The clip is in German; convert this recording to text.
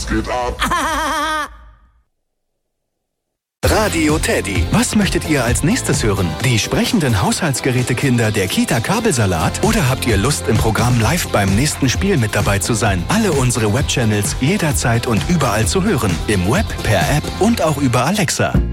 geht ab? Radio Teddy. Was möchtet ihr als nächstes hören? Die sprechenden Haushaltsgerätekinder der Kita Kabelsalat? Oder habt ihr Lust, im Programm live beim nächsten Spiel mit dabei zu sein? Alle unsere Webchannels jederzeit und überall zu hören. Im Web, per App und auch über Alexa.